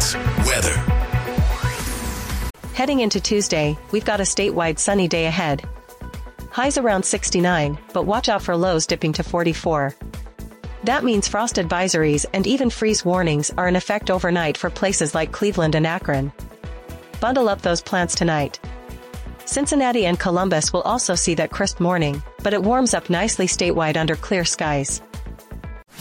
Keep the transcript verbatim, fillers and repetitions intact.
Sports. Weather. Heading into Tuesday, we've got a statewide sunny day ahead. Highs around sixty-nine, but watch out for lows dipping to forty-four. That means frost advisories and even freeze warnings are in effect overnight for places like Cleveland and Akron. Bundle up those plants tonight. Cincinnati and Columbus will also see that crisp morning, but it warms up nicely statewide under clear skies.